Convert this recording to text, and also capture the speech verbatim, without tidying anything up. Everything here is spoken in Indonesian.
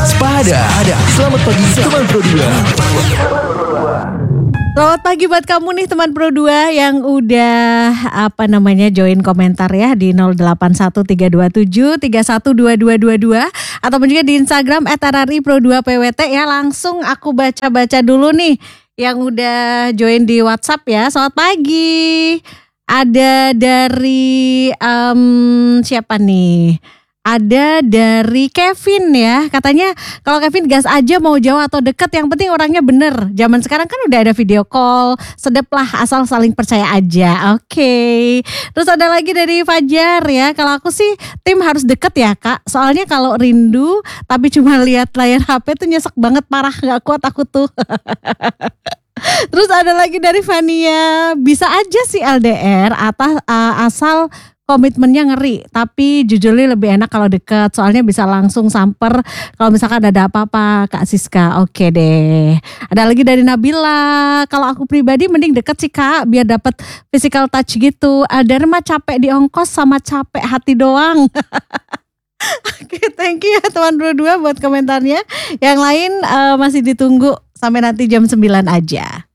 Sepada. Selamat pagi teman Pro dua. Selamat pagi buat kamu nih teman Pro dua yang udah apa namanya join komentar ya di nol delapan satu tiga dua tujuh tiga satu dua dua dua dua ataupun juga di Instagram et r r i pro dua p w t ya. Langsung aku baca-baca dulu nih yang udah join di WhatsApp ya. Selamat pagi. Ada dari um, siapa nih? Ada dari Kevin ya, katanya kalau Kevin gas aja mau jauh atau deket, yang penting orangnya bener. Zaman sekarang kan udah ada video call, sedep lah asal saling percaya aja. Oke, okay. Terus ada lagi dari Fajar ya, kalau aku sih tim harus deket ya kak, soalnya kalau rindu tapi cuma lihat layar H P tuh nyesek banget, parah gak kuat aku tuh. Terus ada lagi dari Vania, bisa aja sih L D R atas uh, asal komitmennya ngeri, tapi jujurly lebih enak kalau deket, soalnya bisa langsung samper kalau misalkan ada apa-apa Kak Siska. Oke deh. Ada lagi dari Nabila, kalau aku pribadi mending deket sih Kak, biar dapat physical touch gitu. Ada mah capek di ongkos sama capek hati doang. Oke, thank you ya teman berdua buat komentarnya. Yang lain uh, masih ditunggu sampai nanti jam sembilan aja.